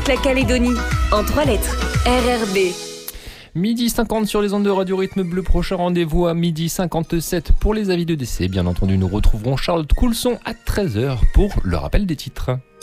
toute la Calédonie. En 3 lettres. RRB. Midi 50 sur les ondes de Radio Rythme Bleu. Prochain rendez-vous à midi 57 pour les avis de décès. Bien entendu, nous retrouverons Charlotte Coulson à 13h pour le rappel des titres.